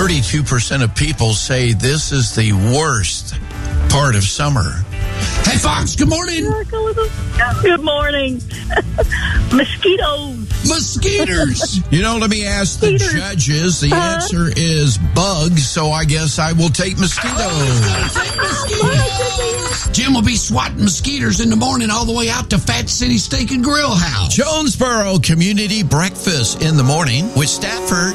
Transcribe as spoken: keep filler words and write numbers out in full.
thirty-two percent of people say this is the worst part of summer. Hey, Fox, good morning. Good morning. Mosquitoes. Mosquitoes. You know, let me ask the Mosquitoes. judges. The Uh-huh. answer is bugs, so I guess I will take mosquitoes. Jim will be swatting mosquitoes in the morning all the way out to Fat City Steak and Grill House. Jonesboro Community Breakfast in the morning with Stafford